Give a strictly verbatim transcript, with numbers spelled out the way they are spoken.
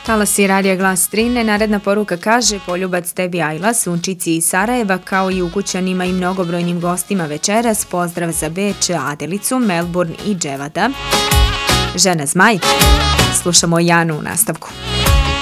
Talasi radija Glas Strine, naredna poruka kaže: poljubac tebi Ajla, Sunčici iz Sarajeva, kao i ukućanima i mnogobrojnim gostima večeras, pozdrav za Beč, Adelicu, Melbourne i Dževada. Žena Zmaj. Slušamo Janu u nastavku.